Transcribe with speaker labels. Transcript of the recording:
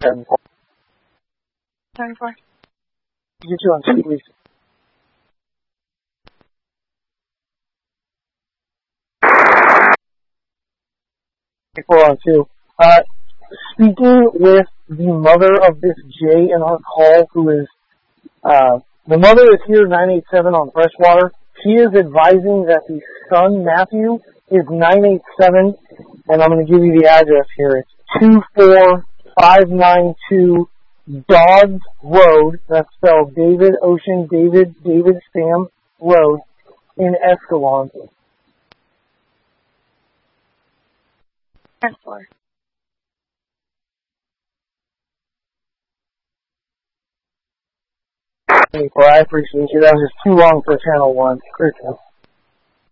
Speaker 1: 4.
Speaker 2: 10-4.
Speaker 1: Get you on 2, please. 4 on 2. Speaking with the mother of this Jay in our call, who is, the mother is here 987 on Freshwater. She is advising that the son, Matthew, is 987, and I'm going to give you the address here. It's 24592 Dodds Road, that's spelled David Ocean, David Sam Road, in Escalon.
Speaker 2: 10-4.
Speaker 1: I appreciate you. That was just too long for Channel 1. Great job.